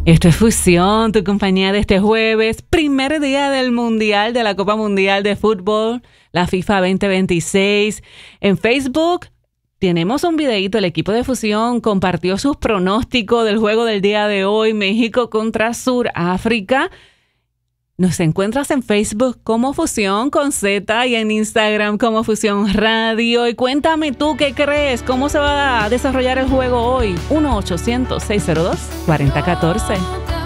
Esto es Fusión, tu compañía de este jueves, primer día del Mundial, de la Copa Mundial de Fútbol, la FIFA 2026. En Facebook tenemos un videíto, el equipo de Fusión compartió sus pronósticos del juego del día de hoy, México contra Sudáfrica. Nos encuentras en Facebook como Fusión con Z y en Instagram como Fusión Radio. Y cuéntame tú qué crees, cómo se va a desarrollar el juego hoy. 1-800-602-4014.